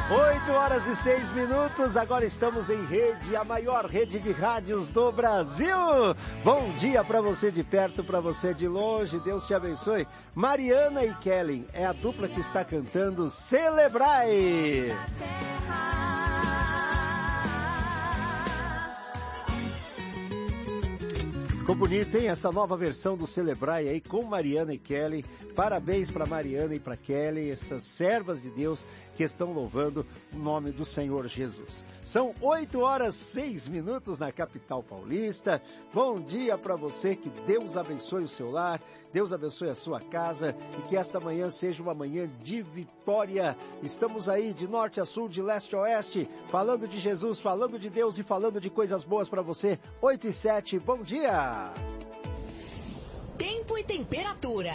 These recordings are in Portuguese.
8h06, agora estamos em rede, a maior rede de rádios do Brasil. Bom dia para você de perto, para você de longe, Deus te abençoe. Mariana e Kellen é a dupla que está cantando Celebrai. Ficou bonito, hein? Essa nova versão do Celebrai aí com Mariana e Kelly. Parabéns para Mariana e para Kelly, essas servas de Deus que estão louvando o nome do Senhor Jesus. São 8h06 na capital paulista. Bom dia para você, que Deus abençoe o seu lar, Deus abençoe a sua casa e que esta manhã seja uma manhã de vitória. Estamos aí de norte a sul, de leste a oeste, falando de Jesus, falando de Deus e falando de coisas boas para você. 8h07, bom dia! Tempo e temperatura.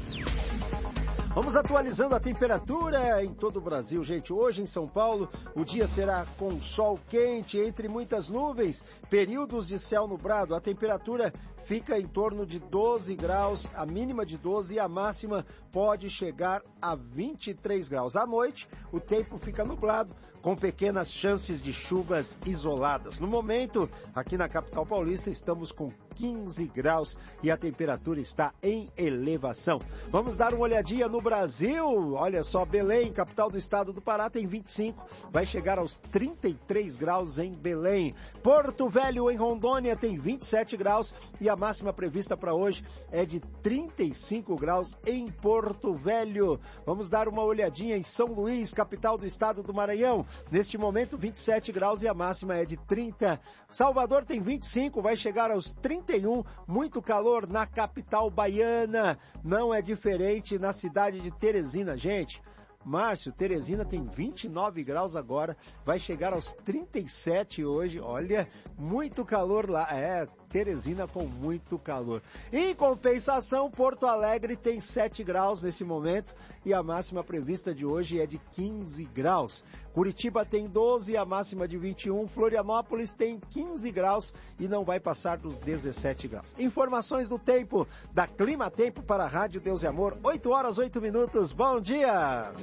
Vamos atualizando a temperatura em todo o Brasil, gente. Hoje em São Paulo, o dia será com sol quente, entre muitas nuvens, períodos de céu nublado. A temperatura fica em torno de 12 graus, a mínima de 12 e a máxima pode chegar a 23 graus. À noite, o tempo fica nublado, com pequenas chances de chuvas isoladas. No momento, aqui na capital paulista, estamos com 15 graus e a temperatura está em elevação. Vamos dar uma olhadinha no Brasil. Olha só, Belém, capital do estado do Pará, tem 25, vai chegar aos 33 graus em Belém. Porto Velho, em Rondônia, tem 27 graus e a máxima prevista para hoje é de 35 graus em Porto Velho. Vamos dar uma olhadinha em São Luís, capital do estado do Maranhão. Neste momento, 27 graus e a máxima é de 30. Salvador tem 25, vai chegar aos 31. Muito calor na capital baiana. Não é diferente na cidade de Teresina, gente. Márcio, Teresina tem 29 graus agora, vai chegar aos 37 hoje. Olha, muito calor lá. Teresina com muito calor. Em compensação, Porto Alegre tem 7 graus nesse momento e a máxima prevista de hoje é de 15 graus. Curitiba tem 12, a máxima de 21. Florianópolis tem 15 graus e não vai passar dos 17 graus. Informações do tempo, da Clima Tempo para a Rádio Deus e Amor, 8h08. Bom dia!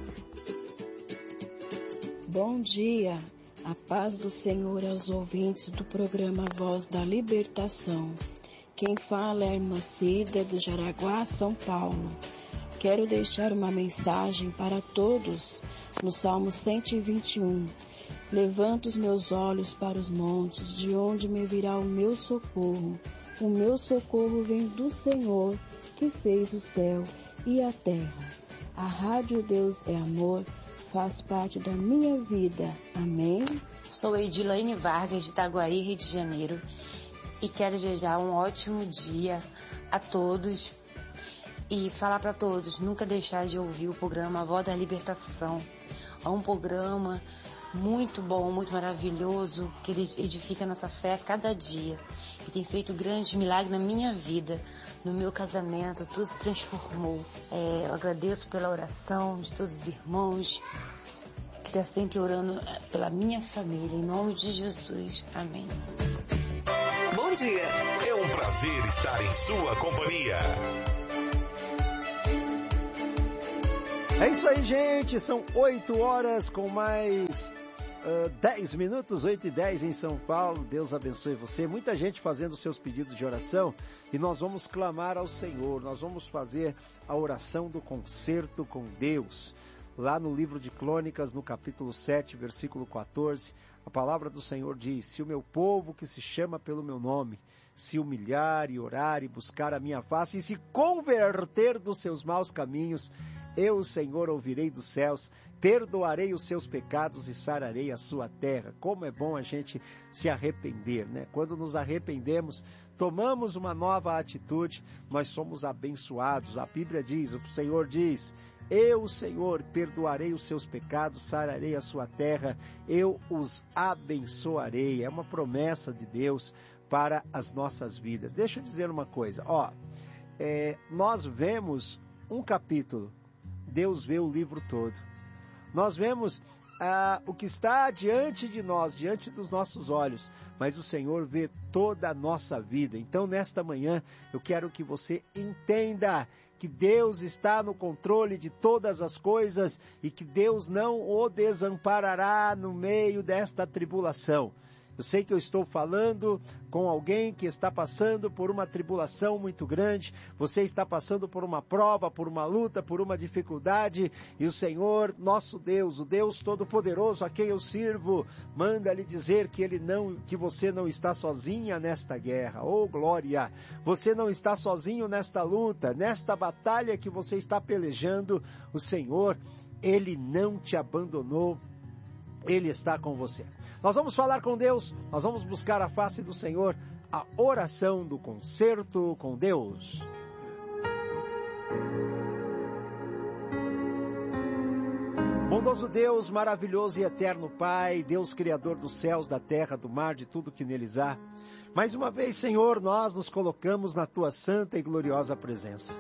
Bom dia! A paz do Senhor aos ouvintes do programa Voz da Libertação. Quem fala é a irmã Cida do Jaraguá, São Paulo. Quero deixar uma mensagem para todos no Salmo 121. Levanto os meus olhos para os montes, de onde me virá o meu socorro. O meu socorro vem do Senhor, que fez o céu e a terra. A Rádio Deus é Amor faz parte da minha vida. Amém? Sou Edilaine Vargas, de Itaguaí, Rio de Janeiro, e quero desejar um ótimo dia a todos e falar para todos, nunca deixar de ouvir o programa Voz da Libertação. É um programa muito bom, muito maravilhoso, que edifica nossa fé a cada dia, que tem feito grandes milagres na minha vida, no meu casamento, tudo se transformou. Eu agradeço pela oração de todos os irmãos, que está sempre orando pela minha família, em nome de Jesus. Amém. Bom dia! É um prazer estar em sua companhia. É isso aí, gente, são 8 horas com mais 10 minutos, 8h10 em São Paulo. Deus abençoe você. Muita gente fazendo seus pedidos de oração e nós vamos clamar ao Senhor. Nós vamos fazer a oração do concerto com Deus. Lá no livro de Crônicas, no capítulo 7, versículo 14, a palavra do Senhor diz: se o meu povo que se chama pelo meu nome se humilhar e orar e buscar a minha face e se converter dos seus maus caminhos, eu, o Senhor, ouvirei dos céus, perdoarei os seus pecados e sararei a sua terra. Como é bom a gente se arrepender, né? Quando nos arrependemos, tomamos uma nova atitude, nós somos abençoados. A Bíblia diz, o Senhor diz: eu, Senhor, perdoarei os seus pecados, sararei a sua terra, eu os abençoarei. É uma promessa de Deus para as nossas vidas. Deixa eu dizer uma coisa, nós vemos um capítulo, Deus vê o livro todo. Nós vemos o que está diante de nós, diante dos nossos olhos, mas o Senhor vê toda a nossa vida. Então, nesta manhã, eu quero que você entenda que Deus está no controle de todas as coisas e que Deus não o desamparará no meio desta tribulação. Eu sei que eu estou falando com alguém que está passando por uma tribulação muito grande, você está passando por uma prova, por uma luta, por uma dificuldade, e o Senhor, nosso Deus, o Deus Todo-Poderoso a quem eu sirvo, manda lhe dizer que você não está sozinha nesta guerra. Oh, glória! Você não está sozinho nesta luta, nesta batalha que você está pelejando. O Senhor, Ele não te abandonou, Ele está com você. Nós vamos falar com Deus, nós vamos buscar a face do Senhor, a oração do concerto com Deus. Bondoso Deus, maravilhoso e eterno Pai, Deus Criador dos céus, da terra, do mar, de tudo que neles há. Mais uma vez, Senhor, nós nos colocamos na Tua santa e gloriosa presença.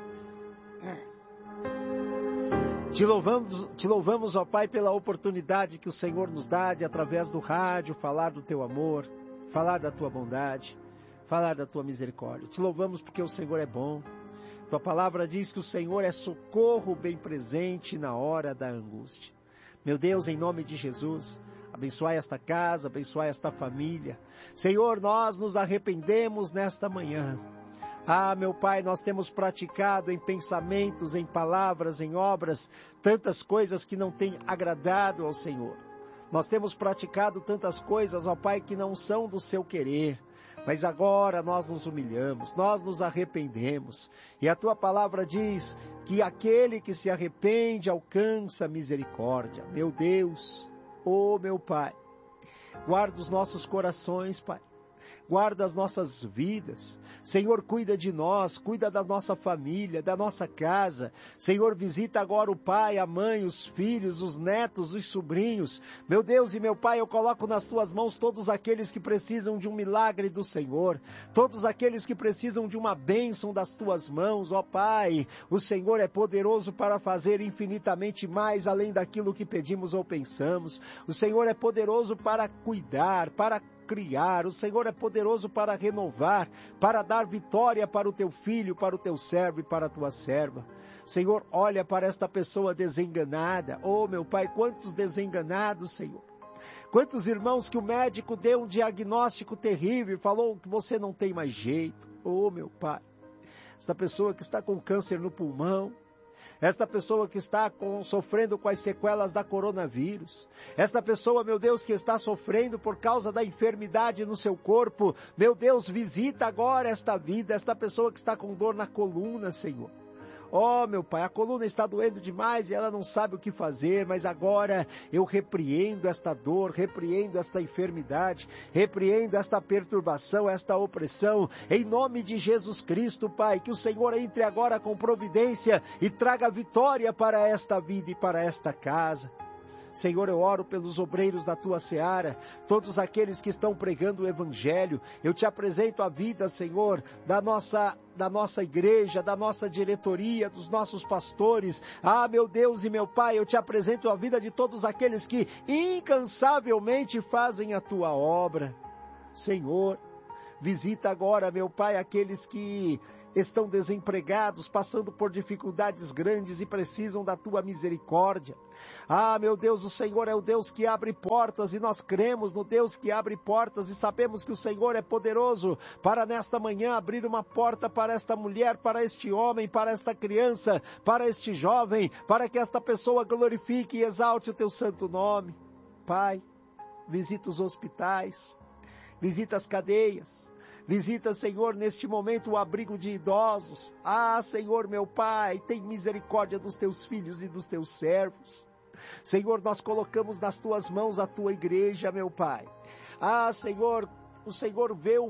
Te louvamos, ó Pai, pela oportunidade que o Senhor nos dá de, através do rádio, falar do Teu amor, falar da Tua bondade, falar da Tua misericórdia. Te louvamos porque o Senhor é bom. Tua palavra diz que o Senhor é socorro bem presente na hora da angústia. Meu Deus, em nome de Jesus, abençoai esta casa, abençoai esta família. Senhor, nós nos arrependemos nesta manhã. Ah, meu Pai, nós temos praticado em pensamentos, em palavras, em obras, tantas coisas que não têm agradado ao Senhor. Nós temos praticado tantas coisas, ó Pai, que não são do seu querer. Mas agora nós nos humilhamos, nós nos arrependemos. E a Tua palavra diz que aquele que se arrepende alcança misericórdia. Meu Deus, oh meu Pai, guarda os nossos corações, Pai. Guarda as nossas vidas. Senhor, cuida de nós, cuida da nossa família, da nossa casa. Senhor, visita agora o pai, a mãe, os filhos, os netos, os sobrinhos. Meu Deus e meu Pai, eu coloco nas Tuas mãos todos aqueles que precisam de um milagre do Senhor. Todos aqueles que precisam de uma bênção das Tuas mãos, ó Pai. O Senhor é poderoso para fazer infinitamente mais além daquilo que pedimos ou pensamos. O Senhor é poderoso para cuidar, para criar. O Senhor é poderoso para renovar, para dar vitória para o Teu filho, para o Teu servo e para a Tua serva. Senhor, olha para esta pessoa desenganada. Oh, meu Pai, quantos desenganados, Senhor. Quantos irmãos que o médico deu um diagnóstico terrível e falou que você não tem mais jeito. Oh, meu Pai, esta pessoa que está com câncer no pulmão, esta pessoa que está sofrendo com as sequelas da coronavírus, esta pessoa, meu Deus, que está sofrendo por causa da enfermidade no seu corpo, meu Deus, visita agora esta vida, esta pessoa que está com dor na coluna, Senhor. Oh, meu Pai, a coluna está doendo demais e ela não sabe o que fazer, mas agora eu repreendo esta dor, repreendo esta enfermidade, repreendo esta perturbação, esta opressão, em nome de Jesus Cristo, Pai, que o Senhor entre agora com providência e traga vitória para esta vida e para esta casa. Senhor, eu oro pelos obreiros da Tua seara, todos aqueles que estão pregando o Evangelho. Eu Te apresento a vida, Senhor, da nossa igreja, da nossa diretoria, dos nossos pastores. Ah, meu Deus e meu Pai, eu Te apresento a vida de todos aqueles que incansavelmente fazem a Tua obra. Senhor, visita agora, meu Pai, aqueles que estão desempregados, passando por dificuldades grandes e precisam da Tua misericórdia. Ah, meu Deus, o Senhor é o Deus que abre portas e nós cremos no Deus que abre portas e sabemos que o Senhor é poderoso para nesta manhã abrir uma porta para esta mulher, para este homem, para esta criança, para este jovem, para que esta pessoa glorifique e exalte o Teu santo nome. Pai, visita os hospitais, visita as cadeias, visita, Senhor, neste momento o abrigo de idosos. Ah, Senhor, meu Pai, tem misericórdia dos Teus filhos e dos Teus servos. Senhor, nós colocamos nas Tuas mãos a Tua igreja, meu Pai. Ah, Senhor, o Senhor vê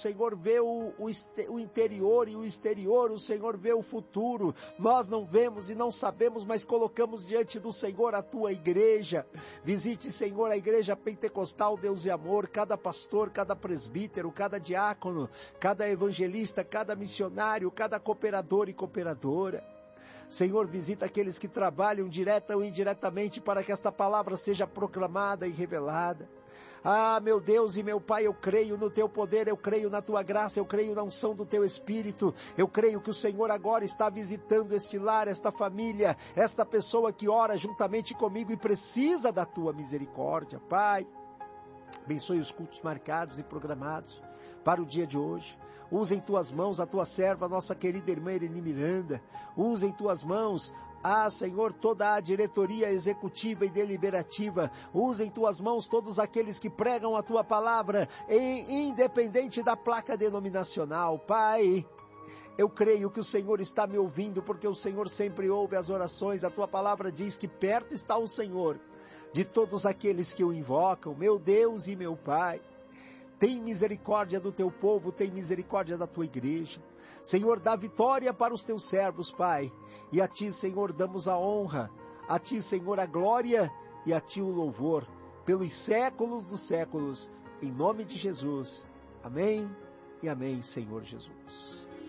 o interior e o exterior, o Senhor vê o futuro. Nós não vemos e não sabemos, mas colocamos diante do Senhor a Tua igreja. Visite, Senhor, a igreja pentecostal Deus e Amor, cada pastor, cada presbítero, cada diácono, cada evangelista, cada missionário, cada cooperador e cooperadora. Senhor, visita aqueles que trabalham direta ou indiretamente para que esta palavra seja proclamada e revelada. Ah, meu Deus e meu Pai, eu creio no Teu poder, eu creio na Tua graça, eu creio na unção do Teu Espírito. Eu creio que o Senhor agora está visitando este lar, esta família, esta pessoa que ora juntamente comigo e precisa da Tua misericórdia. Pai, abençoe os cultos marcados e programados para o dia de hoje. Usa em Tuas mãos a Tua serva, nossa querida irmã Irene Miranda. Usa em Tuas mãos, Senhor, toda a diretoria executiva e deliberativa. Usa em Tuas mãos todos aqueles que pregam a Tua palavra, independente da placa denominacional. Pai, eu creio que o Senhor está me ouvindo, porque o Senhor sempre ouve as orações. A Tua palavra diz que perto está o Senhor de todos aqueles que o invocam. Meu Deus e meu Pai, tem misericórdia do Teu povo, tem misericórdia da Tua igreja. Senhor, dá vitória para os Teus servos, Pai. E a Ti, Senhor, damos a honra. A Ti, Senhor, a glória e a Ti o louvor. Pelos séculos dos séculos. Em nome de Jesus. Amém e amém, Senhor Jesus.